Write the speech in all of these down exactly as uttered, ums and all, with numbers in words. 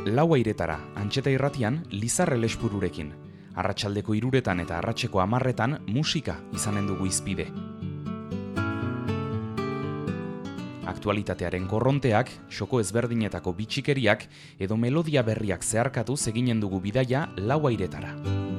lau airetara, Antxeta Irratian, Lizarre Lespururekin. Arratsaldeko hiruretan eta arratseko hamarretan musika izanen dugu izpide. Aktualitatearen korronteak, xoko ezberdinetako bitxikeriak edo melodia berriak zeharkatuz eginen dugu bidaia lau airetara.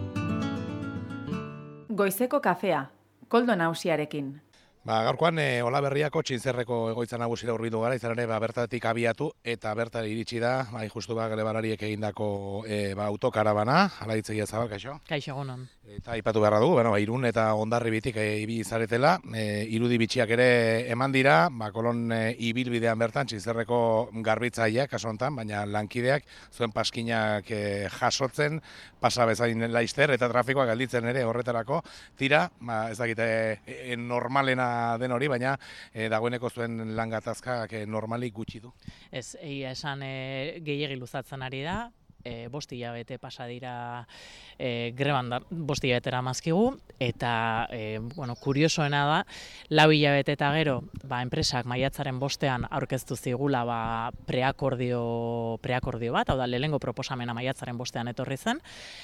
Goizeko kafea, Koldo Nausiarekin. Ba, gaurkoan e, Olaberriako Txintzerreko egoitza nagusira hurbildu gara, izan ere ba, bertatik abiatu eta bertara iritsi da, bai justu ba gelebalariek egindako e, ba, autokarabana, hala hitzegia Zabal, kaixo? Kaixo egunon. Eta aipatu beharra dugu, bueno, ba, Irun eta Hondarribitik e, ibili zaretela, e, irudi bitxiak ere eman dira, ba, kolon e, ibilbidean bertan Txintzerreko garbitzaileak kasu honetan, baina lankideak zuen paskinak e, jasotzen, pasa bezain laister eta trafikoa gelditzen ere horretarako, tira, ba, ez dakite e, normalena den hori, baina e, dagoeneko zuen lan gatazkak e, normalik gutxi du. Ez, egia esan e, gehiegi luzatzen ari da, e, bost hilabete pasa dira e, greban da, bost hilabetera mazkigu, eta e, bueno, kuriosoena da, lau hilabete eta gero, ba, enpresak maiatzaren bostean aurkeztu zigula ba, preakordio, preakordio bat, hau da, lehengo proposamena maiatzaren bostean etorri zen,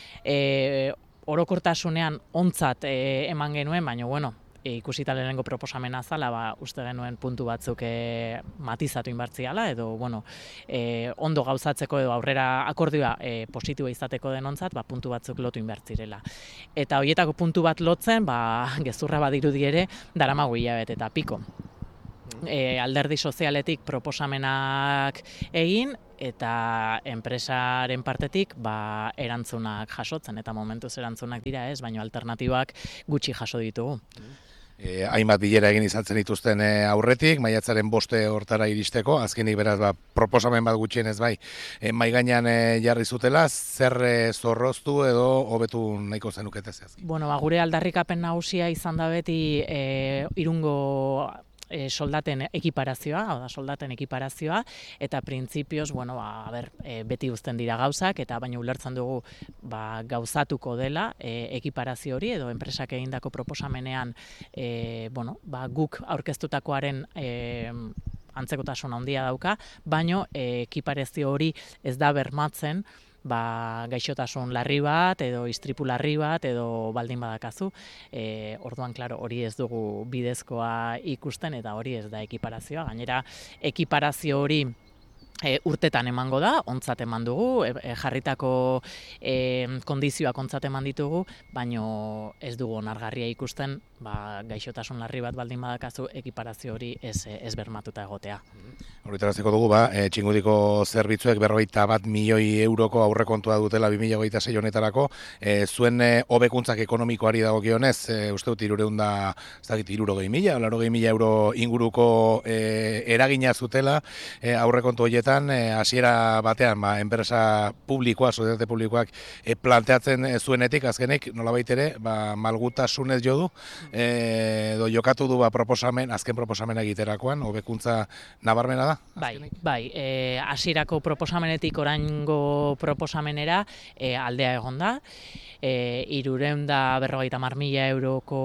e, orokortasunean ontzat e, eman genuen, baina, bueno, E, ikusita lehenengo proposamena zala, ba, uste genuen puntu batzuk e, matizatu inbartziala, edo bueno, e, ondo gauzatzeko edo aurrera akordioa e, positiboa izateko denontzat, ba, puntu batzuk lotu inbertzirela. Eta horietako puntu bat lotzen, ba, gezurra badirudi ere, daramago hilabete eta piko. E, alderdi sozialetik proposamenak egin, eta enpresaren partetik ba, erantzunak jasotzen, eta momentuz erantzunak dira ez, baina alternatibak gutxi jaso ditugu. E, hainbat bilera egin izan zen dituzten e, aurretik, maiatzaren boste hortara iristeko, azkenik beraz ba, proposamen bat gutxienez bai, e, mai gainean e, jarri zutela, zer e, zorroztu edo hobetu nahiko zenukete zehazki? Bueno, ba, gure aldarrikapen nagusia izan da beti e, Irungo E, soldaten ekiparazioa, hau da, soldaten ekiparazioa, eta printzipioz, bueno, ba, a ber, e, beti uzten dira gauzak, eta baina ulertzen dugu ba, gauzatuko dela e, ekiparazio hori, edo enpresak egindako proposamenean, e, bueno, ba, guk aurkeztutakoaren e, antzekotasun handia dauka, baina e, ekiparazio hori ez da bermatzen, ba, gaixotasun larri bat, edo istripu larri bat, edo baldin badakazu. E, orduan, klaro, hori ez dugu bidezkoa ikusten, eta hori ez da ekiparazioa. Gainera, ekiparazio hori E, urtetan emango da, ontzat eman dugu, e, e, jarritako e, kondizioak ontzat eman ditugu, baino ez dugu onargarria ikusten, ba, gaixotasun larri bat baldin badakazu ekiparazio hori ez, ez bermatuta egotea. Horretaraziko dugu, ba, e, Txingudiko zerbitzuek berrogeita bat milioi euroko aurrekontua dutela bi mila hogeita sei honetarako, e, zuen e, hobekuntzak ekonomikoari dagokionez, e, uste dut hirureun da, ez dakit, hirurogei mila, laurogei mila euro inguruko e, eragina zutela e, aurrekontu horietan, hasiera batean, ba, enpresa publikoa, sozietate publikoak e, planteatzen e, zuenetik, azkenik, nolabait ere, ba, malgutasunez jo du, e, edo jokatu du ba, proposamen, azken proposamena egiterakoan, hobekuntza nabarmena da? Bai, bai, e, hasierako proposamenetik oraingo proposamenera e, aldea egon da, e, hirureun da berrogeita hamar mila euroko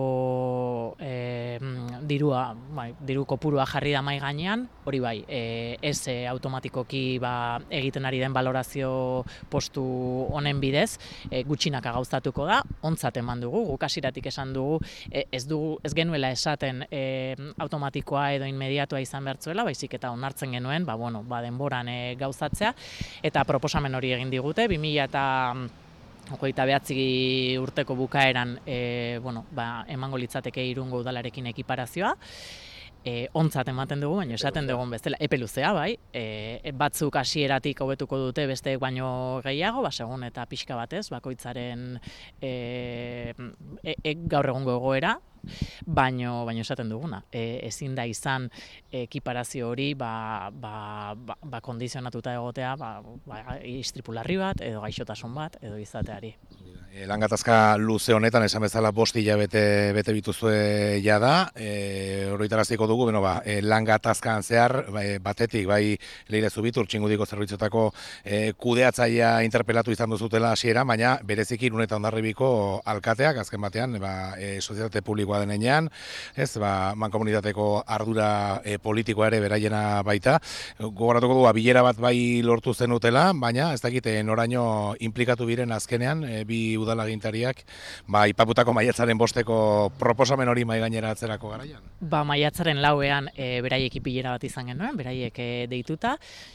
e, dirua, bai, diru kopurua jarri da mai gainean, hori bai, e, ez e, automatikoki ba, egiten ari den balorazio postu honen bidez, e, gutxinaka gauzatuko da, ontzat eman dugu, guk hasieratik esan dugu, e, ez dugu, ez genuela esaten e, automatikoa edo inmediatua izan bertzuela, baizik eta onartzen genuen, ba, bueno, ba, denboran e, gauzatzea, eta proposamen hori egin digute, bi mila eta hogeita bederatzi urteko bukaeran e, bueno, ba, emango litzateke Irungo udalarekin ekiparazioa, e, ontzat ematen dugu, baina esaten dugun bezala, epe luzea, bai, e, batzuk hasieratik hobetuko dute besteek baino gehiago, ba, segun eta pixka batez, bakoitzaren e, e, e, gaur egungo egoera, baino baino esaten duguna, e, ezin da izan ekiparazio hori ba, ba, ba, ba kondizionatuta egotea ba, ba, istripu larri bat edo gaixotasun bat edo izateari. E, Langatazka luze honetan, esan bezala bost hilabete bete bituzue jada, e, oroitaraziko dugu, beno ba, e, langatazkan zehar, ba, batetik, bai Leire Zubitur, Txingudiko zerbitzuetako e, kudeatzaia interpelatu izan duzutela hasiera, baina bereziki Irun eta Hondarribiko alkateak, azken batean, ba, e, sozietate publikoa denean, ez, ba, mankomunitateko ardura e, politikoa ere beraiena baita. Gogoratuko dugu, bilera bat bai lortu zenutela, baina ez dakite noraino implikatu biren azkenean, e, bi udalagintariak, ba, ipaputako maiatzaren bosteko proposamen hori mai gainera atzerako garaian? Ba, maiatzaren lauean e, beraiek ipilera bat izan genuen, beraiek e, deituta,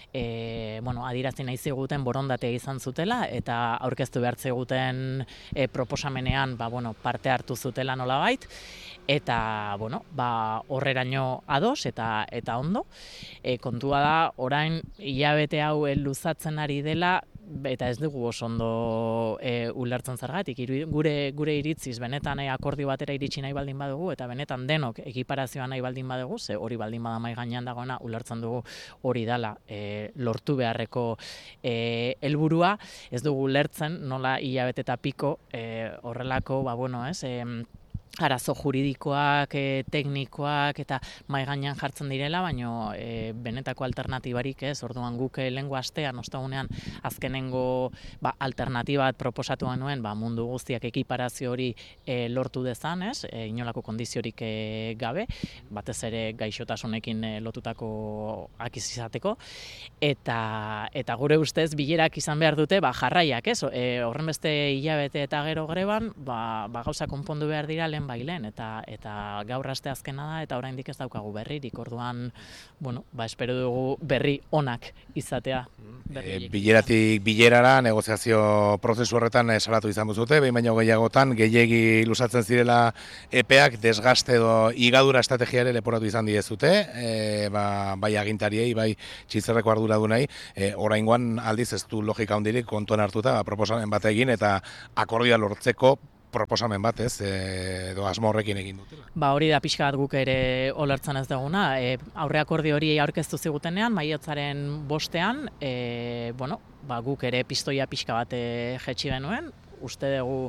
e, bueno, adierazi nahi ziguten borondatea izan zutela, eta aurkeztu behar ziguten e, proposamenean, ba, bueno, parte hartu zutela nolabait, eta, bueno, ba, horreraino ados eta eta ondo. E, kontua da, orain hilabete hau luzatzen ari dela, eta ez dugu oso ondo e, ulertzen zergatik. Gure, gure iritziz, benetan e, akordio batera iritsi nahi baldin badugu, eta benetan denok ekiparazioa nahi baldin badugu, ze hori baldin bada mai gainean dagoena, ulertzen dugu hori dela e, lortu beharreko e, helburua, ez dugu ulertzen nola hilabete eta piko e, horrelako, ba, bueno, ez, e, arazo juridikoak, e, teknikoak eta mai gainean jartzen direla, baino e, benetako alternatibarik ez, orduan guk lehengo astean, ostegunean azkenengo ba, alternatiba bat proposatu genuen, ba, mundu guztiak ekiparazio hori e, lortu dezan, ez, e, inolako kondiziorik e, gabe, batez ere gaixotasunekin e, lotutako akiz izateko, eta, eta gure ustez bilerak izan behar dute ba, jarraiak, ez, e, horren beste hilabete eta gero greban, ba, ba, gauza konpondu behar dira lehen bailen, eta eta gaur aste azkena da, eta oraindik ez daukagu berririk, orduan, bueno, ba, espero dugu berri onak izatea. E, bileratik bilerara, negoziazio prozesu horretan salatu izan duzute, behin baino gehiagotan, gehiegi luzatzen zirela epeak, desgaste edo igadura estrategiare leporatu izan diezute, e, ba, bai agintariei, bai txitzerreko arduradunei, e, oraingoan aldiz ez du logika handirik kontuan hartuta, ba, proposamen bat egin, eta akordioa lortzeko proposamen bat, ez, edo asmo horrekin egin dutela. Ba, hori da pixka bat guk ere olertzen ez duguna. E, aurre akordio hori aurkeztu zigutenean, maiatzaren bostean, e, bueno, ba, guk ere pistoia pixka bat e, jetxi genuen, uste dugu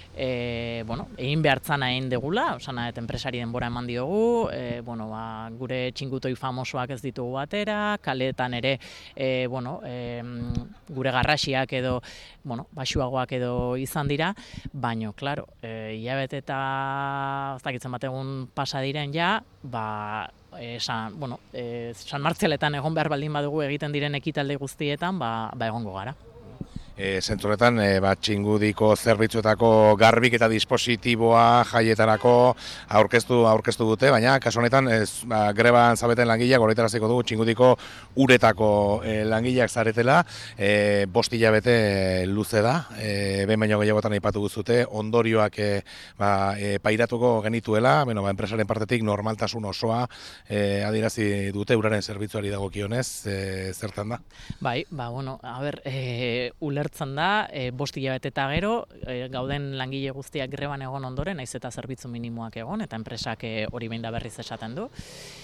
E, bueno, egin behartzana egin degula, osana, eta enpresari denbora eman diogu, e, bueno, ba, gure txingutoi famosoak ez ditugu batera, kaleetan ere, e, bueno, e, gure garrasiak edo, bueno, basuagoak edo izan dira, baino, klaro, e, hilabete eta ez dakitzen bat egun pasa diren ja, ba, e, san, bueno, e, San Martzialetan egon behar baldin badugu egiten diren ekitalde guztietan, ba, ba egongo gara. E, Zentzuretan, e, ba, Txingudiko zerbitzuetako garbik eta dispositiboa jaietarako aurkeztu aurkeztu dute, baina kasu honetan ez, ba, greban zabeten langileak horretaraziko dugu Txingudiko uretako e, langileak zaretela, e, bost hilabete luze da, e, behin baino gehiagotan aipatu duzute, ondorioak e, ba, e, pairatuko genituela, beno, ba, enpresaren partetik normaltasun osoa e, adierazi dute uraren zerbitzuari dagokionez, e, zertan da? Bai, ba, bueno, a ber, e, uler Gertzen da, e, bost hilabete eta gero, e, gauden langile guztiak greban egon ondoren, naiz eta zerbitzu minimoak egon, eta enpresak e, hori behin da berriz esaten du.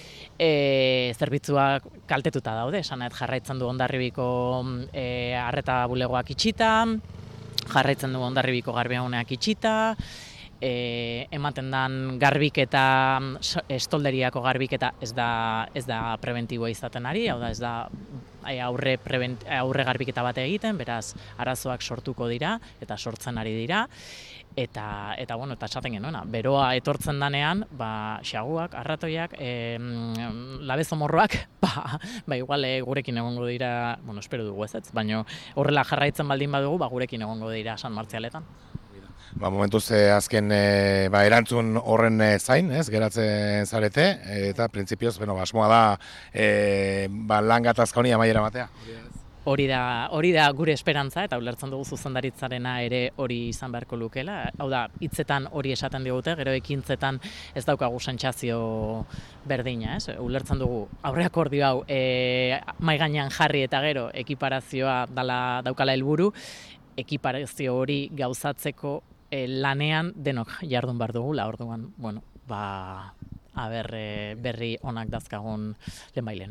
E, zerbitzuak kaltetuta daude, esanet jarraitzen du Hondarribiko e, arreta bulegoak itxita, jarraitzen du Hondarribiko garbiaguneak itxita, E, ematen dan garbiketa, estolderiako garbiketa ez da, ez da preventiboa izaten ari, hau da ez da aurre, prevent, aurre garbiketa bat egiten, beraz arazoak sortuko dira eta sortzen ari dira. Eta, eta, bueno, eta esaten genuena, beroa etortzen danean, ba, xaguak, arratoiak, e, labezomorroak, ba, ba igual e, gurekin egongo dira, bueno, espero dugu ez ez, baina horrela jarraitzen baldin badugu, ba, gurekin egongo dira San Martzialetan. Ba, momentuz eh, azken eh, ba, erantzun horren eh, zain, ez, geratzen zarete, eta printzipioz, bueno, asmoa da eh, ba, lan gatazka honi amaiera batea. Hori da, hori da gure esperantza, eta ulertzen dugu zuzendaritzarena ere hori izan beharko lukela. Hau da, hitzetan hori esaten digute, gero ekintzetan ez daukagu sentsazio berdina, ez? Ulertzen dugu aurre akordio hau e, mai gainean jarri eta gero ekiparazioa dala daukala helburu, ekiparazio hori gauzatzeko E, lanean denok jardun behar dugula, orduan, bueno, ba, aber, e, berri onak dazkagun lehenbailen.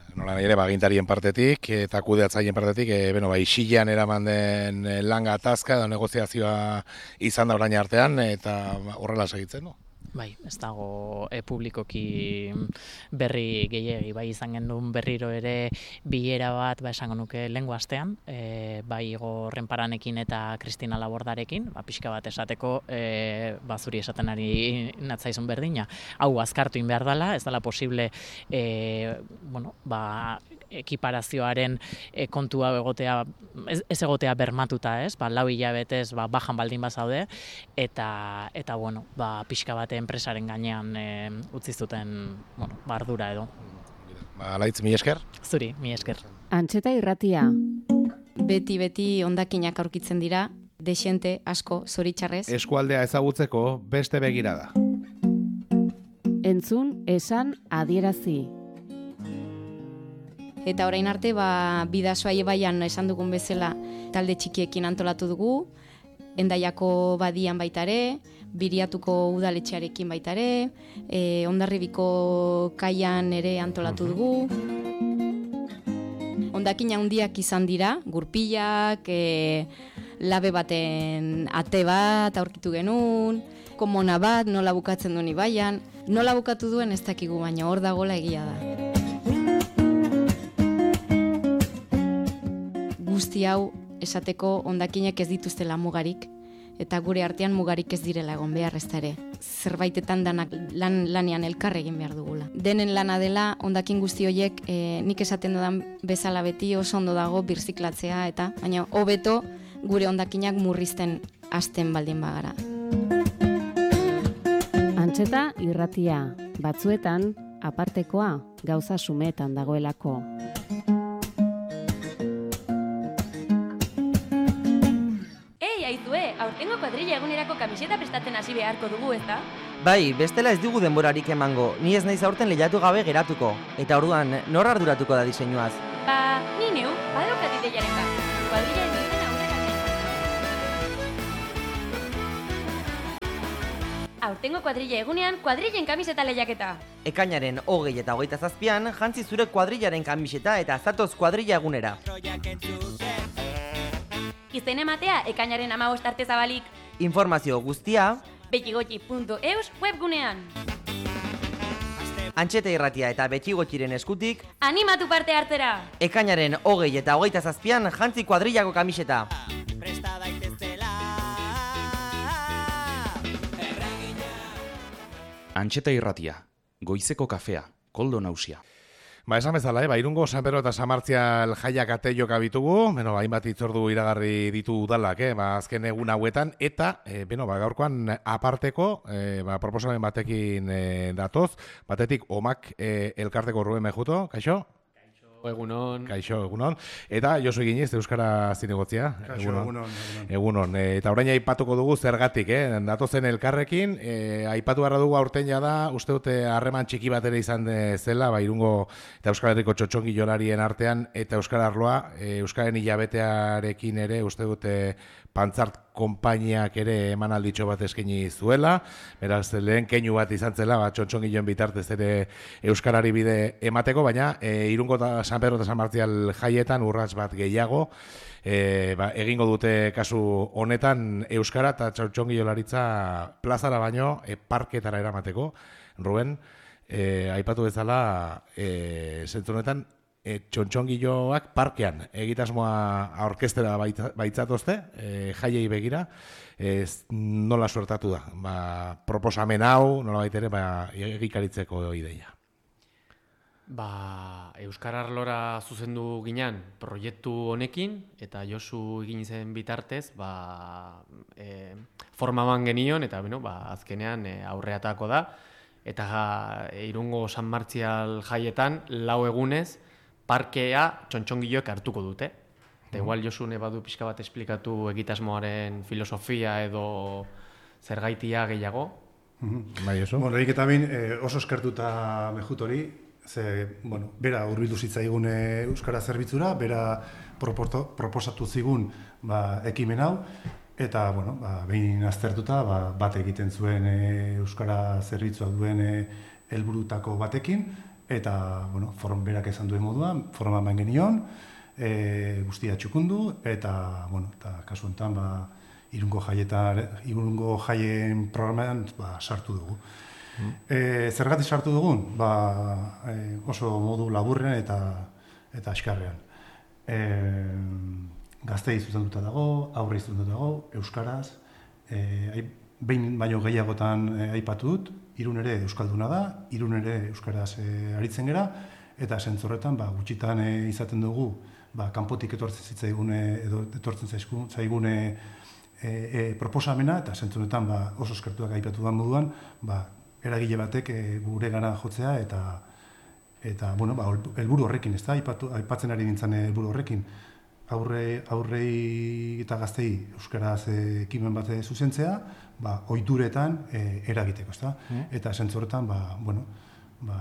Nola nahi ere, bagintarien partetik eta kudeatzaileen partetik, e, beno, ba, isilean eraman den e, langa atazka edo negoziazioa izan da orain artean, eta horrela segitzen, no? Bai, ez dago e, publikoki berri gehiegi, bai izan genuen berriro ere bilera bat, ba esango nuke lehengo astean, e, bai Igor Renparanekin eta Kristina Labordarekin, ba pixka bat esateko, e, ba zuri esaten ari natzaizun berdina, hau azkartu in behar dela, ez dela posible, e, bueno, ba ekiparazioaren e, kontua egotea, ez, ez egotea bermatuta, ez? Ba, lau hilabetez ba, bajan baldin bazaude, eta, eta bueno, ba, pixka bate enpresaren gainean e, utzi zuten, bueno, ba, ardura edo. Ba, Laitz, mi esker? Zuri, mi esker. Antxeta irratia. Beti-beti hondakinak aurkitzen dira, desente asko zoritxarrez. Eskualdea ezagutzeko beste begirada. Entzun, esan, adierazi. Eta orain arte, ba, Bidasoa ibaian esan dugun bezala talde txikiekin antolatu dugu, Hendaiako badian baita ere, Biriatuko udaletxearekin baita ere, e, Hondarribiko kaian ere antolatu dugu. Hondakin handiak izan dira, gurpilak, e, labe baten ate bat aurkitu genuen, komona bat, nola bukatzen duen ibaian, nola bukatu duen ez dakigu, baina hor dagoela egia da. Guzti hau esateko hondakinek ez dituztela mugarik, eta gure artean mugarik ez direla egon behar ez da ere. Zerbaitetan danak lan, lanean elkar egin behar dugula. Denen lana dela, hondakin guzti horiek e, nik esaten dudan bezala beti oso ondo dago birziklatzea, eta baina hobeto gure hondakinak murrizten hasten baldin bagara. Antxeta irratia, batzuetan apartekoa gauza sumetan dagoelako. Aizue, aurtengo kuadrilla egunerako kamiseta prestatzen hasi beharko dugu, ezta? Bai, bestela ez digu denborarik emango, ni ez naiz aurten lehiatu gabe geratuko. Eta orduan, nor arduratuko da diseinuaz? Ba, ni neu, badaukat ideiaren bat. Kuadrilla ez duten aurrera. Aurtengo kuadrilla egunean, kuadrillen kamiseta lehiaketa. Ekainaren hogei eta hogeita zazpian, jantzi zure kuadrillaren kamiseta eta zatoz kuadrilla egunera. Izen ematea ekainaren hamabost arte zabalik. Informazio guztia betxigotxi puntu eus webgunean. Antxeta irratia eta Betxigotxiren eskutik animatu parte hartzera! Ekainaren hogei eta hogeita zazpian jantzi kuadrillako kamiseta. Antxeta irratia, goizeko kafea, Koldo Nausia. Ba, esan bezala, eh? ba, Irungo San Pedro eta San Martzial jaiak ateioka bitugu, beno, hainbat itzordu iragarri ditu udalak, eh? ba, azken egun hauetan, eta, e, beno, ba, gaurkoan aparteko, e, ba, proposamen batekin e, datoz, batetik omak e, elkarteko Ruben Mejuto, kaixo? Egunon. Kaixo, egunon. Eta Josu Eginez, Euskara Zinegotzia. Kaixo, egunon. Egunon, egunon. egunon. E, eta orain aipatuko dugu zergatik, eh? Datozen elkarrekin, e, aipatu barra dugu aurten da, uste dute harreman txiki bat ere izan zela, ba, Irungo eta Euskal Herriko txotxongi jolarien artean, eta Euskal Arloa, e, Euskaren hilabetearekin ere, uste dute Pantzart konpainiak ere emanalditxo bat eskaini zuela, beraz lehen keinu bat izan zela, ba, txotxongiloen bitartez ere Euskarari bide emateko, baina e, Irungo eta San Pedro eta San Martzial jaietan urrats bat gehiago, e, ba, egingo dute kasu honetan Euskara eta txotxongilolaritza plazara baino e, parketara eramateko. Ruben, e, aipatu bezala, e, zentzu honetan, E, txontxongiloak parkean egitasmoa orkestera baitzatozte, e, jaiei begira, ez nola suertatu da, ba, proposamen hau, nola baitere, ba, egikaritzeko ideia. Ba, Euskar Arlora zuzendu ginen proiektu honekin, eta Josu egin zen bitartez, ba, e, formaban genion, eta bueno, ba, azkenean e, aurreatako da, eta e, Irungo San Martzial jaietan, lau egunez, parkea txontxongiloek hartuko dute. Eta igual Josu ne badu pixka bat esplikatu egitasmoaren filosofia edo zergaitia gehiago. Bai, Josu. Bueno, egik eta bin oso eskertuta Mejut hori, ze, bueno, bera hurbildu zitzaigun Euskara zerbitzura, bera proposatu zigun ba, ekimen hau, eta, bueno, ba, behin aztertuta ba, bat egiten zuen e, Euskara zerbitzua duen helburutako batekin, eta, bueno, form berak esan duen moduan, forma eman genion, e, guztia txukundu, eta, bueno, eta kasu honetan, ba, irungo jaietan, irungo jaien programan, ba, sartu dugu. Mm. E, zergatik sartu dugun? Ba, e, oso modu laburrean eta, eta askarrean. E, gaztei zuzenduta dago, aurrei zuzenduta dago, euskaraz, e, behin baino gehiagotan e, aipatu dut, Irun ere euskalduna da, Irun ere euskaraz e, aritzen gera, eta zentzorretan ba, gutxitan e, izaten dugu, ba, kanpotik etortzen zitzaigune edo etortzen zaigune e, e, proposamena, eta zentzunetan ba, oso eskertuak aipatu da moduan, ba, eragile batek e, gure gana jotzea, eta eta bueno, ba, helburu horrekin, ez da, aipatu, aipatzen ari nintzen helburu horrekin, aurre, aurrei eta gaztei euskaraz e, ekimen bat zuzentzea, ba, ohituretan e, eragiteko, ezta? Mm. Eta zentzorretan, ba, bueno, ba,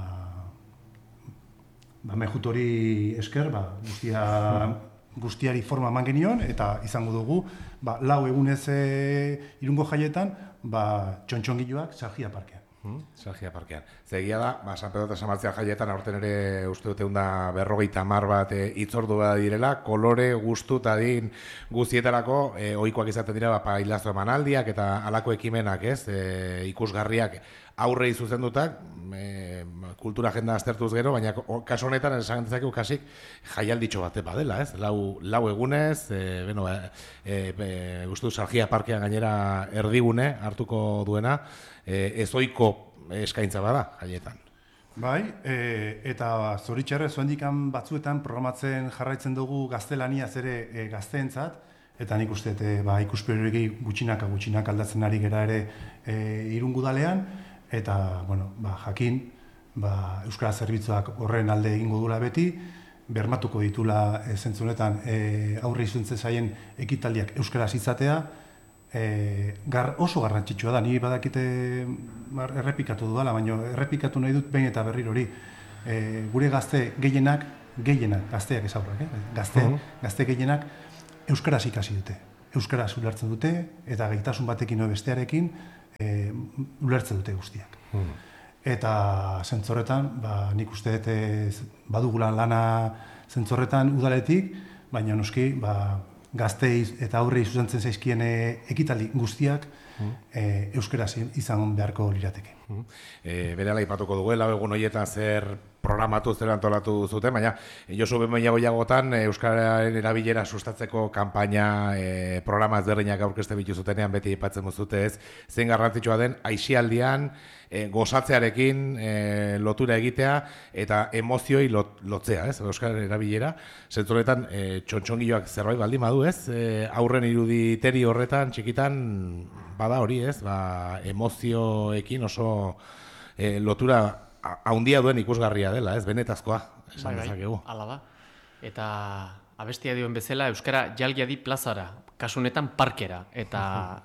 ba mehut hori esker, ba, guztia, mm. guztiari forma eman genion, eta izango dugu, ba, lau egunez e, Irungo jaietan, ba, txontxongiloak Sargia parkean. Hmm, Sargia parkean. Zegia da, ba, San Pedro eta San Martzial jaietan aurten ere uste dute unda berrogeita hamar bat e, itzordua direla, kolore, gustu eta din guztietarako e, ohikoak izaten dira ba, pailazo emanaldiak eta halako ekimenak, ez, e, ikusgarriak aurrei zuzendutak, e, kultura agenda aztertuz gero, baina kasu honetan esan dezakegu kasik jaialditxo bate badela, ez? Lau, lau egunez, e, bueno, e, e, gustu Sargia parkean gainera erdigune hartuko duena, e, ezoiko eskaintza bada jaietan. Bai, e, eta zoritxarrez zuendikan batzuetan programatzen jarraitzen dugu gaztelaniaz ere e, gazteentzat, eta nik uste e, ba, ikuspegi gutxinaka gutxinak aldatzen ari gera ere e, Irungudalean, eta bueno, ba, jakin ba, euskara zerbitzuak horren alde egingo dula beti, bermatuko ditula e, zentzunetan e, aurre izuntze zaien ekitaldiak euskaraz izatea, e, gar, oso garrantzitsua da, ni badakite errepikatu dudala, baina errepikatu nahi dut behin eta berriro hori. E, gure gazte gehienak, gehienak, gazteak ez aurrak, eh? gazte, uh-huh. gazte gehienak euskaraz ikasi dute. Euskaraz ulertzen dute, eta gaitasun batekin o bestearekin e, ulertzen dute guztiak. Uh-huh. Eta zentzorretan, ba, nik uste dut badugula lana zentzorretan udaletik, baina noski ba, gaztei eta aurrei zuzentzen zaizkien ekitaldi guztiak mm. e, euskaraz izan beharko lirateke. Mm. E, Berehala aipatuko duela, egun horietan zer programatu zer antolatu zuten, baina Josu Bemeia Goiagotan euskararen erabilera sustatzeko kanpaina e, programa ezberdinak aurkezte bitu zutenean beti aipatzen duzute ez, zein garrantzitsua den aisialdian e, gozatzearekin e, lotura egitea eta emozioi lot, lotzea, ez, euskararen erabilera. Zentzuretan e, txontxongiloak zerbait baldin badu, ez, e, aurren iruditeri horretan txikitan bada hori, ez, ba, emozioekin oso e, lotura haundia duen ikusgarria dela, ez, benetazkoa, esan bai, dezakegu. Bai, ala da. Eta abestia dioen bezala, euskara jalgia di plazara, kasunetan parkera, eta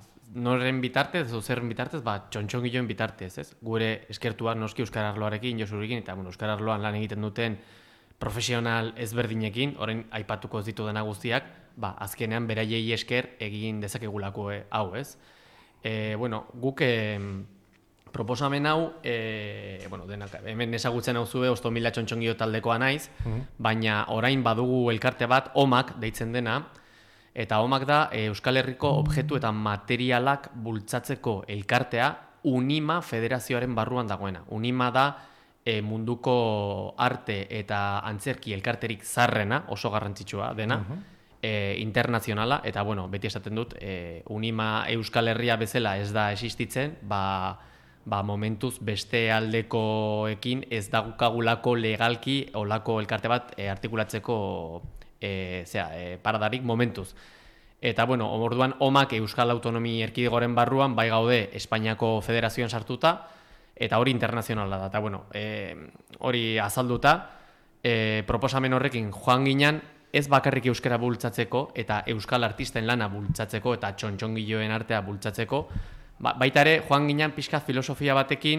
noren bitartez, edo zerren bitartez, ba, txontxongiloen bitartez, ez? Gure eskertuak noski euskara arloarekin, Josurekin, eta bueno, euskara arloan lan egiten duten profesional ezberdinekin, orain aipatuko ez ditu dena guztiak, ba, azkenean beraiei esker egin dezakegulako eh, hau, ez? E, bueno, guk eh, proposamen hau, e, bueno, denak, hemen ezagutzen hau zue, Ostomila Txontxongio taldekoa naiz, mm-hmm. baina orain badugu elkarte bat, OMAK deitzen dena, eta OMAK da e, Euskal Herriko objektu eta materialak bultzatzeko elkartea UNIMA federazioaren barruan dagoena. UNIMA da e, munduko arte eta antzerki elkarterik zarrena, oso garrantzitsua dena, mm-hmm. e, internazionala, eta bueno, beti esaten dut, e, UNIMA Euskal Herria bezala ez da existitzen, ba, ba momentuz beste aldekoekin ez daukagulako legalki olako elkarte bat e, artikulatzeko e, zera, e, paradarik momentuz. Eta bueno, orduan OMAK Euskal Autonomi Erkidegoaren barruan bai gaude Espainiako Federazioan sartuta eta hori internazionala da. Eta bueno, e, hori azalduta, e, proposamen horrekin joan ginen ez bakarrik euskara bultzatzeko eta euskal artisten lana bultzatzeko eta txontxongiloen artea bultzatzeko, Ba, baita ere, joan ginen pixkat filosofia batekin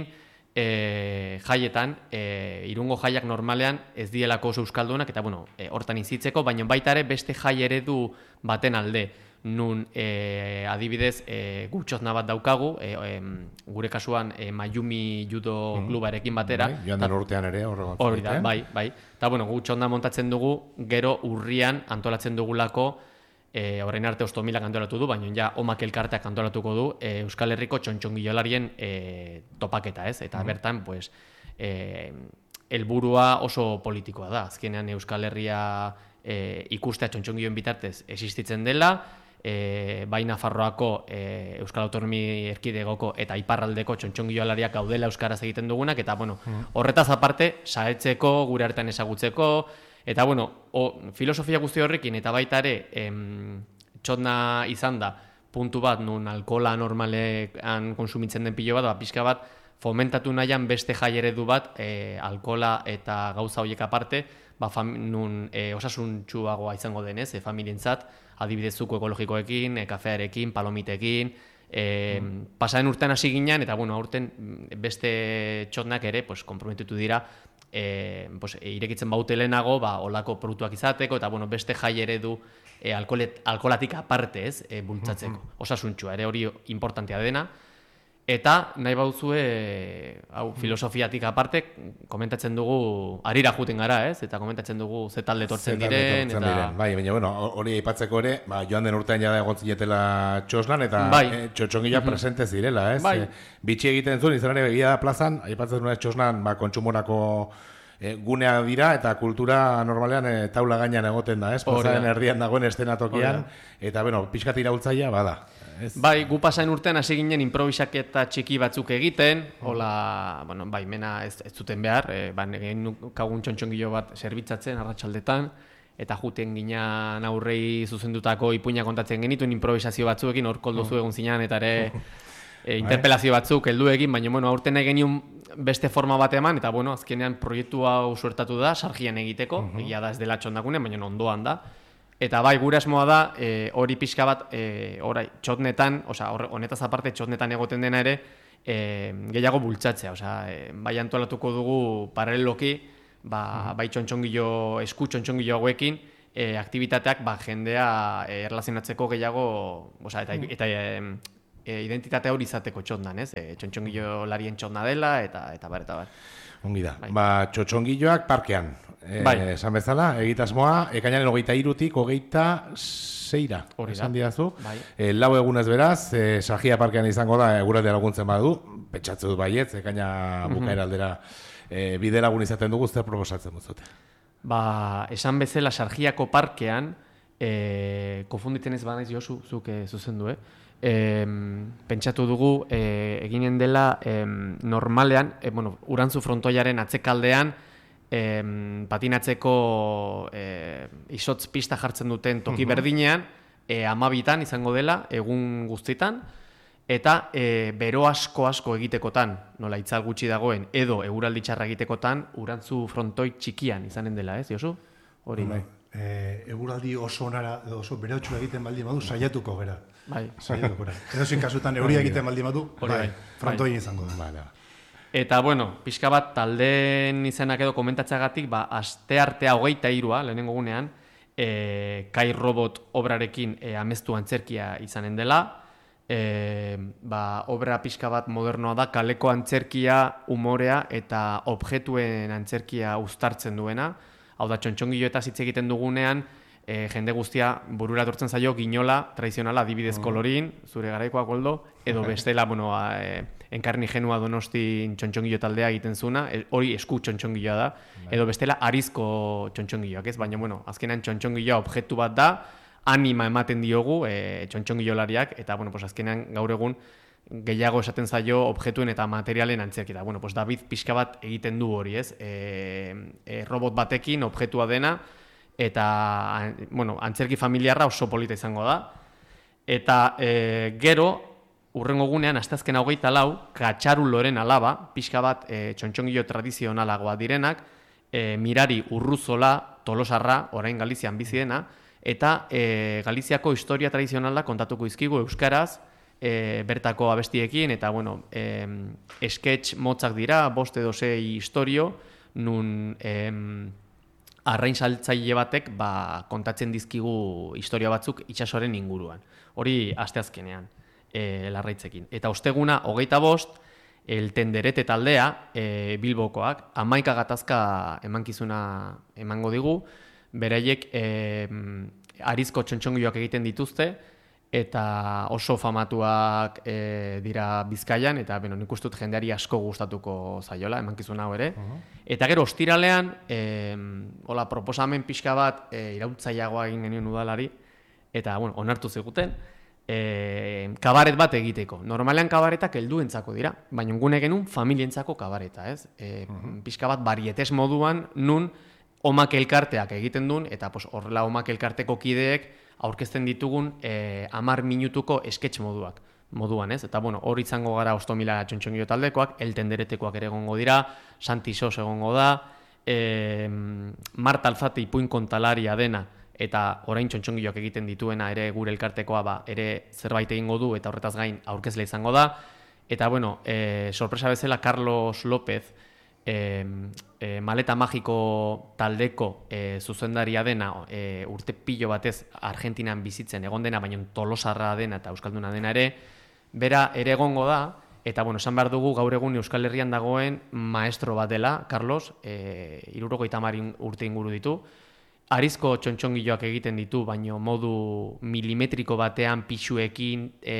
e, jaietan, e, Irungo jaiak normalean ez dielako oso euskaldunak, eta bueno, e, hortan izitzeko, baina baita ere beste jai eredu baten alde. nun e, adibidez e, gutxotna bat daukagu, e, e, gure kasuan e, Mayumi judo mm. klubarekin batera. Bai, joan den urtean ere horregatik. Hori da, bai, bai. Eta bueno, gutxotna montatzen dugu, gero urrian antolatzen dugulako, e, orain arte Ostomilak antolatu du, baina ja Omak elkarteak antolatuko du e, Euskal Herriko txontxongilolarien e, topaketa, ez? Eta mm. bertan, pues, e, helburua oso politikoa da. Azkenean Euskal Herria e, ikustea txontxongioen bitartez existitzen dela, e, bai Nafarroako e, Euskal Autonomi Erkidegoko eta iparraldeko txontxongiolariak gaudela euskaraz egiten dugunak, eta bueno, horretaz aparte, saetzeko, gure artean ezagutzeko, eta bueno, o, filosofia guzti horrekin, eta baita ere, em, txotna izan da, puntu bat, nun alkohola normalean konsumitzen den pilo bat, ba, pixka bat, fomentatu nahian beste jai eredu bat, e, alkohola eta gauza horiek aparte, ba, fam, nun e, osasuntxuagoa izango denez, e, familientzat, adibidez zuko ekologikoekin, e, kafearekin, palomitekin, e, mm. pasaren urtean hasi ginen, eta bueno, aurten beste txotnak ere, pues, komprometitu dira, e, pues, e, irekitzen baute lehenago, ba, olako produktuak izateko, eta bueno, beste jai eredu e, alkoholet, alkoholatik aparte, ez, e, bultzatzeko, mm-hmm. osasuntxua, ere hori importantea dena. Eta nahi bauzue, hau, filosofiatik aparte, komentatzen dugu, harira juten gara, ez? Eta komentatzen dugu ze talde tortzen diren. Eta... diren. Bai, baina, bueno, hori aipatzeko ere, ba, joan den urtean jada egon zinetela txosnan, eta bai. e, txotxongila mm-hmm. presentez direla, ez? Bai. E, bitxi egiten zuen, izan ere begia da plazan, aipatzen zuen txosnan, ba, kontsumorako e, gunea dira, eta kultura normalean e, taula gainean egoten da, ez? Plazaren erdian dagoen estenatokian, eta, bueno, pixkat iraultzaia, bada. Ez. Bai, gu pasain urtean hasi ginen improvisaketa txiki batzuk egiten, hola, bueno, bai, mena ez, ez zuten behar, e, ba, egin kagun txontxongilo bat zerbitzatzen arratsaldetan, eta juten ginean aurrei zuzendutako ipuina kontatzen genituen improvisazio batzuekin, hor koldozu egun zinean, eta ere e, interpelazio batzuk heldu egin, baina, bueno, aurten nahi geniun beste forma bat eman, eta, bueno, azkenean proiektu hau suertatu da, sargian egiteko, uh-huh. egia da ez dela txondakunen, baina ondoan da. Eta bai, gure asmoa da, e, hori pixka bat, e, orai, txotnetan, oza, honetaz aparte txotnetan egoten dena ere, e, gehiago bultzatzea, oza, e, bai antolatuko dugu paraleloki, ba, mm. bai txontxongilo, esku txontxongilo hauekin, e, aktivitateak, ba, jendea e, erlazionatzeko gehiago, oza, eta, mm. eta e, e, identitate hori izateko txotnan, ez? E, txontxongilo larien txotna dela, eta, eta bar, eta bar. Ongi da, bai. Ba, txotxongiloak parkean. E, bai. Esan bezala, egitasmoa, ekainaren hogeita irutik, hogeita zeira. Hori da. Esan didazu. Bai. E, lau egunez beraz, e, Sargia parkean izango da, eguraldia laguntzen badu, pentsatze dut baietz, ekaina bukaera aldera e, bide lagun izaten dugu, zer proposatzen duzute? Ba, esan bezala Sargiako parkean, e, konfunditzen ez banaiz Josu, zuk e, zuzendu, eh? E, pentsatu dugu e, eginen dela e, normalean, e, bueno, Urantzu frontoiaren atzekaldean e, patinatzeko e, izotz pista jartzen duten toki uh-huh. berdinean, e, amabitan izango dela, egun guztitan, eta e, bero asko asko egitekotan, nola itzal gutxi dagoen, edo eguraldi txarra egitekotan, Urantzu frontoi txikian izanen dela, ez, Josu? Hori. Bai. E, eguraldi oso onara, oso bereotxu egiten baldin badu, saiatuko gera. Bai. Saiatuko gera. Edo zin kasutan euria egiten baldin badu, bai, frontoin izango da. Bai. Eta, bueno, pixka bat taldeen izenak edo komentatzagatik, ba, aste artea hogeita irua, lehenengo gunean, e, Kai Robot obrarekin e, amestu antzerkia izanen dela, e, ba, obra pixka bat modernoa da, kaleko antzerkia, umorea eta objektuen antzerkia uztartzen duena. Hau da, txontxongilo hitz egiten dugunean, e, jende guztia burura tortzen zaio ginola tradizionala, adibidez kolorin, zure garaikoa Koldo, edo bestela, bueno, e, enkarni genua Donostin txontxongilo taldea egiten zuna, e, hori esku txontxongiloa da, edo bestela arizko txontxongiloak, ez? Baina, bueno, azkenan txontxongiloa objektu bat da, anima ematen diogu e, txontxongilolariak, eta, bueno, pues, azkenan gaur egun gehiago esaten zaio objektuen eta materialen antzerketa. Bueno, pues David pixka bat egiten du hori, ez? E, e, robot batekin objektua dena, eta bueno, antzerki familiarra oso polita izango da. Eta e, gero, urrengo gunean, asteazken hogeita lau, Katxaruloren alaba, pixka bat e, txontxongilo tradizionalagoa direnak, e, Mirari Urruzola, Tolosarra, orain Galizian bizi dena, eta e, Galiziako historia tradizionala kontatuko izkigu euskaraz, E, bertako abestiekin, eta, bueno, e, sketch motzak dira, bost edo sei historio, nun e, arrain saltzaile batek ba, kontatzen dizkigu historia batzuk itsasoaren inguruan. Hori asteazkenean, e, Larraitzekin. Eta osteguna, hogeita bost, el Tenderete taldea, e, Bilbokoak, hamaika gatazka emankizuna emango digu, beraiek e, arizko txontxongioak egiten dituzte, eta oso famatuak e, dira Bizkaian, eta beno, nik uste dut jendeari asko gustatuko zaiola, emankizun hau ere. Uh-huh. Eta gero, ostiralean, e, hola, proposamen pixka bat e, irautzaiagoa egin genuen udalari, eta, bueno, onartu ziguten, e, kabaret bat egiteko. Normalean kabaretak helduentzako dira, baina gune genuen familientzako kabareta, ez? E, uh-huh. Pixka bat barietes moduan, nun omak elkarteak egiten duen, eta pos, horrela omak elkarteko kideek, aurkezten ditugun eh, amar minutuko esketx moduak, moduan, ez? Eta, bueno, hor izango gara Ostomila txontxongio taldekoak, El Tenderetekoak ere egongo dira, Santi Sos egongo da, eh, Marta Alzate ipuin kontalaria dena, eta orain txontxongioak egiten dituena ere gure elkartekoa ba, ere zerbait egingo du, eta horretaz gain aurkezle izango da. Eta, bueno, eh, sorpresa bezala, Carlos López, E, e, Maleta Magiko taldeko e, zuzendaria dena e, urte pilo batez Argentinan bizitzen egon dena, baina tolosarra dena eta euskalduna dena ere, bera ere egongo da, eta bueno, esan behar dugu gaur egun Euskal Herrian dagoen maestro bat dela, Carlos, e, hirurogeita hamar urte inguru ditu, arizko txontxongiloak egiten ditu, baina modu milimetriko batean, pixuekin, e,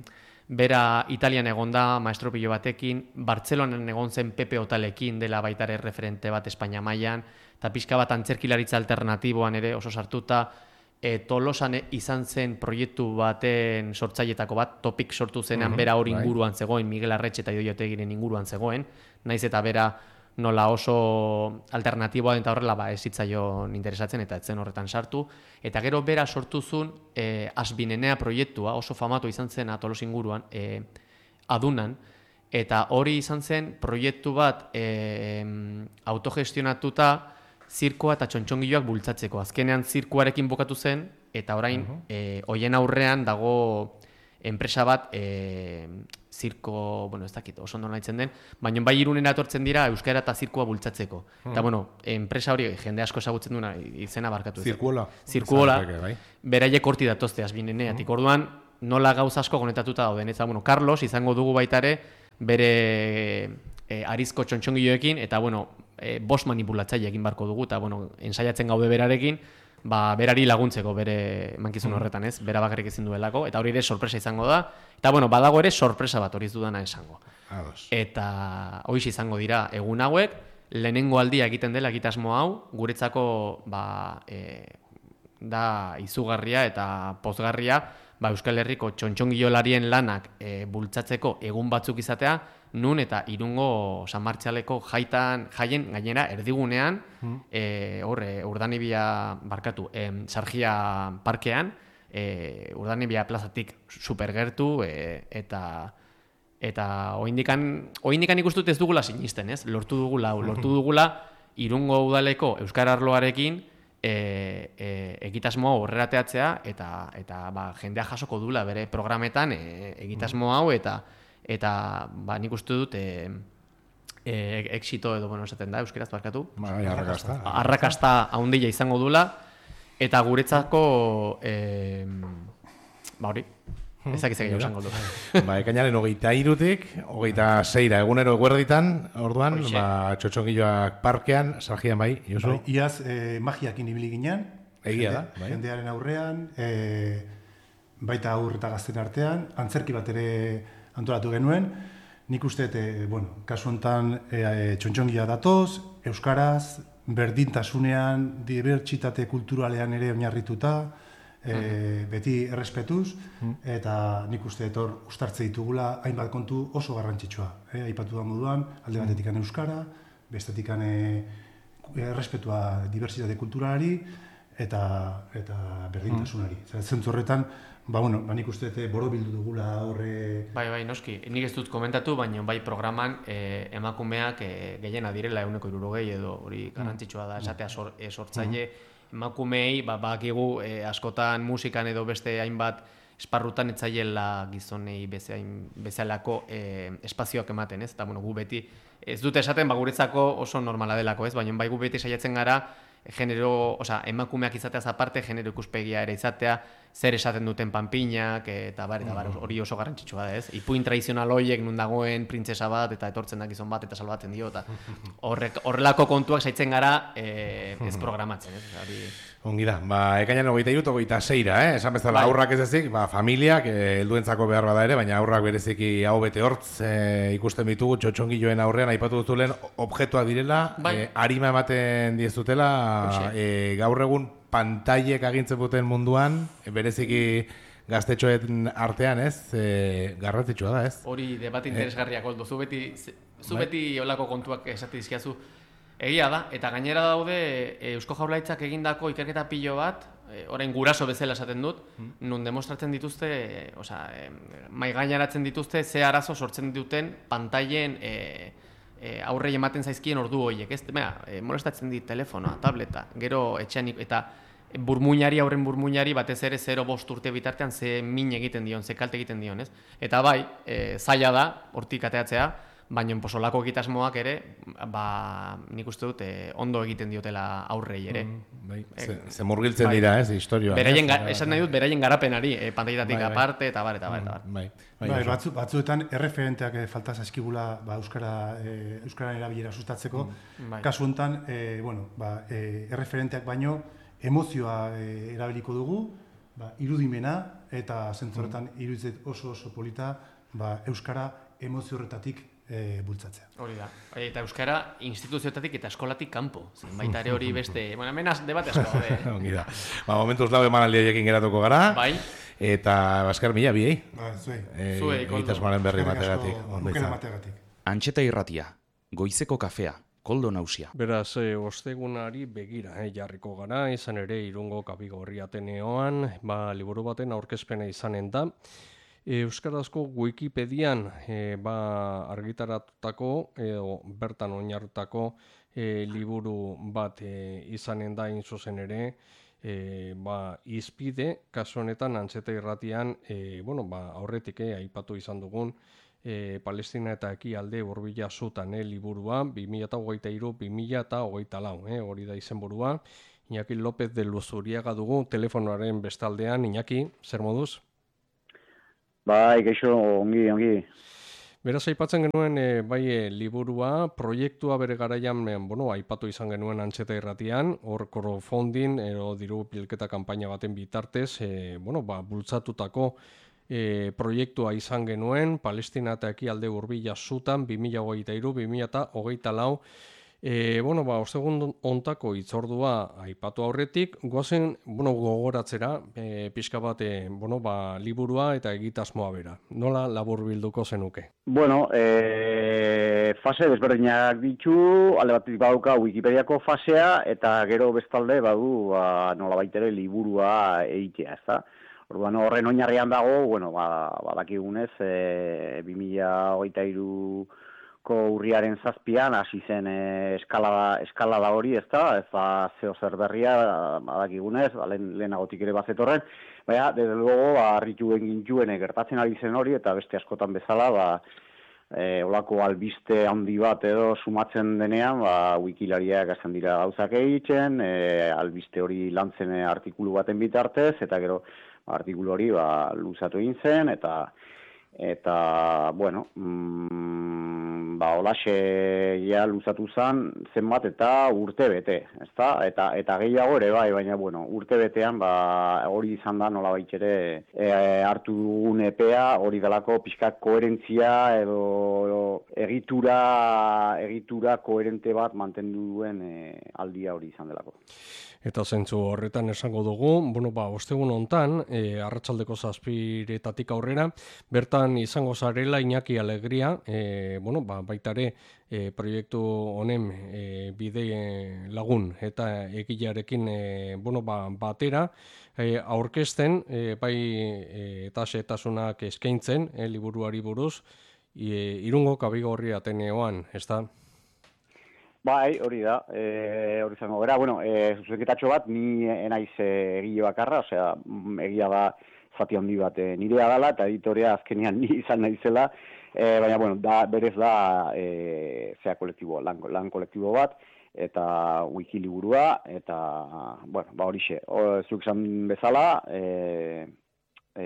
bera Italian egon da, maestro pilo batekin, Bartzelonan egon zen Pepe Otalekin dela baitare referente bat Espainia mailan, eta pixka bat antzerkilaritza alternatiboan ere oso sartuta, e, Tolosan izan zen proiektu baten sortzailetako bat, Topik sortu zenean, uh-huh, bera hori inguruan zegoen, Miguel Arretxe eta Idoio Otegiren inguruan zegoen, naiz eta bera nola oso alternatiboa den eta horrela ba, ez zitzaion interesatzen eta etzen horretan sartu. Eta gero bera sortu zuen e, Asbinenea proiektua, oso famatu izan zen Tolos inguruan, e, adunan, eta hori izan zen proiektu bat e, autogestionatuta zirkoa eta txontxongiloak bultzatzeko. Azkenean zirkuarekin bukatu zen, eta orain uh-huh. e, hoien aurrean dago enpresa bat e, zirko, bueno, ez dakit, oso ondo nahitzen den, baina bai Irunera etortzen dira euskara eta zirkoa bultzatzeko. Hmm. Eta, bueno, enpresa hori jende asko ezagutzen duena izena barkatu. Zirkuola. Zirkuola, bai. Beraiek horti datozte Asbineneatik. Hmm. Orduan, nola gauza asko konetatuta dauden. Eta, bueno, Carlos izango dugu baitare bere e, arizko txontxongiloekin, eta, bueno, e, bost manipulatzaile egin barko dugu, eta, bueno, ensaiatzen gaude berarekin, ba, berari laguntzeko bere mankizun horretan, ez? Bera bakarrik ezin duelako, eta hori ere sorpresa izango da. Eta, bueno, badago ere sorpresa bat hori ez dudana esango. Ados. Eta hoiz izango dira egun hauek, lehenengo aldia egiten dela egitasmo hau, guretzako ba, e, da izugarria eta pozgarria, ba, Euskal Herriko txontxongilolarien lanak e, bultzatzeko egun batzuk izatea, nun eta Irungo San Martxaleko jaitan, jaien gainera erdigunean, mm. e, hor, e, Urdanibia barkatu, e, Sargia parkean, e, Urdanibia plazatik supergertu, e, eta eta oindikan, oindikan ikustut ez dugula sinisten, ez? Lortu dugula, lortu dugula Irungo udaleko euskara arloarekin e, e, egitasmo horrerateatzea, eta eta ba, jendea jasoko dula bere programetan e, egitasmo hau, eta eta ba, nik uste dut e, e, exito edo, bueno, esaten da, euskeraz barkatu. Bai, arrakasta. Arrakasta haundila izango dula, eta guretzako, e, ba hori, ezak izak izango du. Ba, ekainaren hogeita irutik, hogeita seira, egunero eguerditan, orduan, ba, txotxongiloak parkean, Sargian bai, Josu? Bai, iaz, e, magiakin ibili ginen. Egia da, bai. Jendearen aurrean, e, baita aur eta gazten artean, antzerki bat ere antolatu genuen. Nik uste, e, bueno, kasu honetan e, txontxongila datoz, euskaraz, berdintasunean, dibertsitate kulturalean ere oinarrituta, e, uh-huh. beti errespetuz, uh-huh. eta nik uste etor ustartze ditugula hainbat kontu oso garrantzitsua. E, aipatu da moduan, alde batetikan euskara, bestetikan e, errespetua dibertsitate kulturalari, eta, eta berdintasunari. Uh-huh. Zentzu horretan, ba, bueno, ba, nik uste borobildu dugula horre... Bai, bai, noski. Nik ez dut komentatu, baina bai programan eh, emakumeak eh, gehiena direla eguneko hirurogei edo hori garrantzitsua da esatea sor, eh, sortzaile emakumeei, ba, bakigu eh, askotan musikan edo beste hainbat esparrutan etzaiela gizonei bezalako eh, espazioak ematen, ez? Eta, bueno, gu beti, ez dute esaten, ba, guretzako oso normala delako, ez? Baina bai gu beti saiatzen gara genero, osea, emakumeak izateaz aparte, genero ikuspegia ere izatea, zer esaten duten panpinak, eta bar, eta bar, hori oso garrantzitsua da, ez? Ipuin tradizional horiek nun dagoen printzesa bat, eta etortzen da gizon bat, eta salbatzen dio, eta horrek, horrelako kontuak saitzen gara eh, ez programatzen, ez? Hori... Ongi da, ba, ekainan hogeita irut, hogeita seira, eh? Esan bezala bai. Aurrak ez ezik, ba, familiak, eh, helduentzako behar bada ere, baina aurrak bereziki hau bete hortz eh, ikusten ditugu txotxongiloen aurrean, aipatu duzulen objektuak direla, bai. eh, arima ematen diezutela, eh, gaur egun pantailek agintzen duten munduan, eh, bereziki gaztetxoen artean, ez? Eh, garrantzitsua da, ez? Hori debat interesgarriak oldu, zu beti, zu beti olako kontuak esate dizkiazu. Egia da, eta gainera daude e, Eusko Jaurlaritzak egindako ikerketa pilo bat, e, orain guraso bezala esaten dut, mm. nun demostratzen dituzte, e, osea, e, mai gaineratzen dituzte ze arazo sortzen dituten pantailen e, e, aurrei ematen zaizkien ordu horiek, ez? Bera, e, molestatzen dit telefonoa, tableta, gero etxean eta burmuinari, aurren burmuinari batez ere zero bost urte bitartean ze min egiten dion, ze kalte egiten dion, ez? Eta bai, e, zaila da, hortik ateatzea, baina posolako egitasmoak ere, ba, nik uste dut, eh, ondo egiten diotela aurrei ere. Mm, bai. Ze, ze murgiltzen bai. Dira, ez, historioa. Beraien, ga, esan nahi dut, beraien garapenari, eh, pantailetatik bai, bai. aparte, eta bar, eta bar, eta bar. Bai, bai, bai, batzu, batzuetan erreferenteak eh, falta zaizkigula ba, Euskara, eh, Euskara erabilera sustatzeko. Mm, bai. Kasu honetan, eh, bueno, ba, eh, erreferenteak baino, emozioa eh, erabiliko dugu, ba, irudimena, eta zentzoretan mm. iruditzet oso oso polita, ba, Euskara emozio horretatik E, bultzatzea. Hori da. Eta euskara instituzioetatik eta eskolatik kanpo. Baita ere hori beste... Bueno, hemen debate asko. Ongi da. Ba, momentuz lau emanaldiekin geratuko gara. Bai. Eta baskar mila biei. Ba, zuei. E, zuei, egitasmoaren berri mategatik. mategatik. Antxeta irratia. Goizeko kafea. Koldo Nausia. Beraz, e, ostegunari begira eh, jarriko gara, izan ere Irungo Kabigorri Ateneoan, ba, liburu baten aurkezpena izanen da. Euskarazko Wikipedian e, ba, argitaratutako edo bertan oinarrutako e, liburu bat e, izanen da hain zuzen ere, e, ba, izpide, kasu honetan Antxeta irratian, e, bueno, ba, aurretik eh, aipatu izan dugun, e, Palestina eta Ekialde Hurbila Zutan eh, liburua, bi mila hogeita hiru bi mila hogeita lau, eh, hori da izenburua. Iñaki López de Luzuriaga dugu telefonoaren bestaldean. Iñaki, zer moduz? Bai, geixo, ongi, ongi. Beraz, aipatzen genuen, e, bai, e, liburua, proiektua bere garaian, e, bueno, aipatu izan genuen Antxeta irratian, hor crowdfunding, ero diru bilketa kanpaina baten bitartez, e, bueno, ba, bultzatutako e, proiektua izan genuen, Palestina eta Ekialde Hurbila Zutan, bi mila hogeita hiru bi mila hogeita lau, E, bueno, ba, ostegun ontako itzordua aipatu aurretik, goazen, bueno, gogoratzera, e, pixka bat, e, bueno, ba, liburua eta egitasmoa bera. Nola labur bilduko zenuke? Bueno, e, fase desberdinak ditu, alde batetik badauka Wikipediako fasea, eta gero bestalde badu, ba, nola baitere liburua egitea, ez da? Orduan horren oinarrian dago, bueno, ba, badakigunez, e, bi mila hogeita hiru ko urriaren zazpian, hasi zen e, eskalada, eskalada hori, ez da, ez da zeo zer berria, badakigunez, ba, lehen, lehenagotik ere bazetorren, baina, desde luego, ba, harrituen gintuen gertatzen ari zen hori, eta beste askotan bezala, ba, e, olako albiste handi bat edo sumatzen denean, ba, wikilariak esan dira gauzak egiten, e, albiste hori lantzen artikulu baten bitartez, eta gero, ba, artikulu hori, ba, luzatu egin zen, eta Eta, bueno, mm, ba, holaxe ja luzatu zen zenbat eta urte bete, ezta? Eta, eta gehiago ere bai, baina, bueno, urte betean, ba, hori izan da nola baitxere e, hartu dugun epea, hori delako pixkat koherentzia edo egitura, egitura koherente bat mantendu duen e, aldia hori izan delako. Eta zentzu horretan esango dugu, bueno, ba, ostegun hontan, e, arratsaldeko zazpiretatik aurrera, bertan izango zarela Iñaki Alegria, e, bueno, ba, baitare e, proiektu honen e, bide lagun eta egilearekin e, bueno, ba, batera, e, aurkezten, e, bai e, eta setasunak eskaintzen, e, liburuari buruz, e, Irungo Kabigorri Ateneoan, ez da? Bai, hori da, e, hori zango gara, bueno, e, zuzenketatxo bat, ni enaiz e, egile bakarra, osea, egia da zati handi bat e, nirea dela, eta editorea azkenean ni izan naizela, e, baina, bueno, da, berez da, e, zea kolektibo, lan, lan kolektibo bat, eta wikiliburua, eta, bueno, ba horixe, zuk esan bezala, e, e,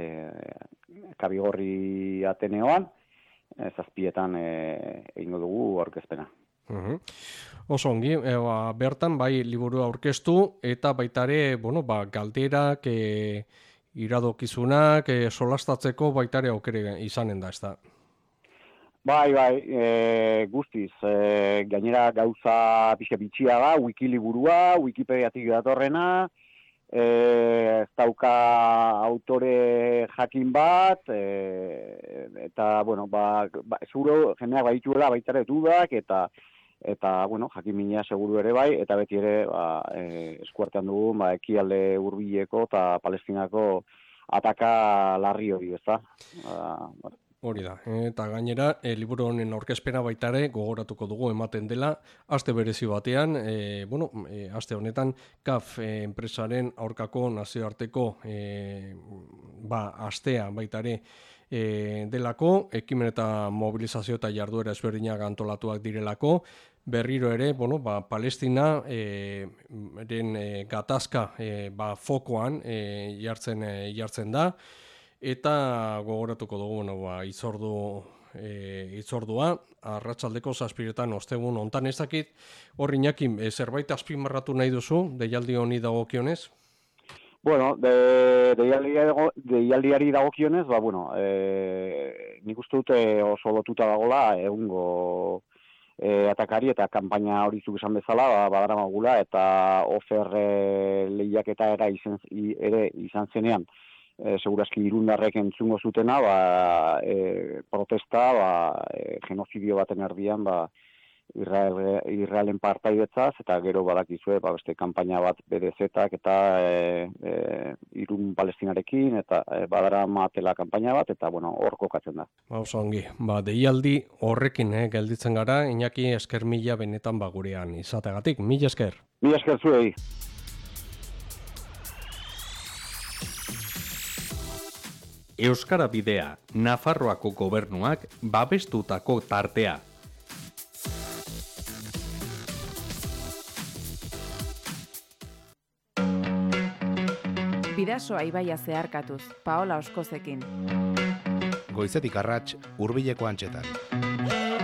Kabigorri Ateneoan, e, zazpietan e, egingo dugu aurkezpena. Uhum. Oso ongi, e, ba, bertan bai liburua aurkeztu, eta baitare, bueno, ba, galderak, e, iradokizunak, e, solastatzeko baitare aukere izanen da, ez da? Bai, bai, e, guztiz, e, gainera gauza pixka bitxia da, wikiliburua, Wikipediatik datorrena, e, ez dauka autore jakin bat, e, eta, bueno, ba, ba zuro jendeak baituela baitare dudak, eta, eta bueno, jakin minea seguru ere bai, eta beti ere ba, e, eskuartean dugu, ba, ekialde hurbileko eta Palestinako ataka larri hori, ez da? Ba, Hori da, eta gainera, e, liburu honen aurkezpena baitare gogoratuko dugu ematen dela, aste berezi batean, e, bueno, e, aste honetan, K A F e, enpresaren aurkako nazioarteko e, ba, astea baitare e, delako, ekimen eta mobilizazio eta jarduera ezberdinak antolatuak direlako, berriro ere, bueno, ba, Palestina e, eren e, gatazka e, ba, fokoan e, jartzen, e, jartzen da, eta gogoratuko dugu, bueno, ba, itzordu, e, itzordua, arratsaldeko zazpiretan ostegun hontan ez dakit, hori Iñaki, e, zerbait azpimarratu nahi duzu, deialdi honi dagokionez? Bueno, de, deialdiari, deialdiari dagokionez, ba, bueno, e, nik uste dute oso lotuta dagoela, egungo e, atakari eta kanpaina hori zuk esan bezala, ba, badara magula, eta ofer e, lehiaketa era izan, ere izan zenean, E, segurazki irundarrek entzungo zutena, ba, e, protesta, ba, e, genozidio baten erdian, ba, Israel, Israelen partaidetzaz, eta gero badakizue, ba, beste kanpaina bat B D Z-ak eta e, e, irun palestinarekin, eta e, badara matela kanpaina bat, eta bueno, hor kokatzen da. Ba, oso ongi, ba, deialdi horrekin eh, gelditzen gara, Iñaki esker mila benetan bagurean izategatik, mila esker. Mila esker zuei. Euskara Bidea, Nafarroako gobernuak babestutako tartea. Bidasoa ibaia zeharkatuz, Paola Oskozekin. Goizetik arrats, hurbileko antxetan.